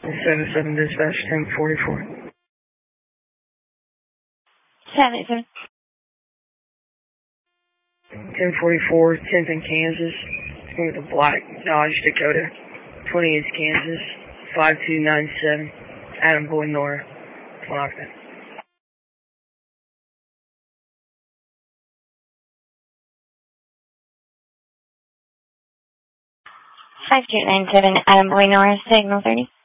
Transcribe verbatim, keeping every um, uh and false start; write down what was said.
seven seven dispatch, ten forty-four. seven seven. ten forty-four, tenth in Kansas. With a black Dodge Dakota. twentieth Kansas, five two nine seven. Adam Boyd Nora. Tanaka. five two nine seven, Adam Boyd Nora, signal thirty.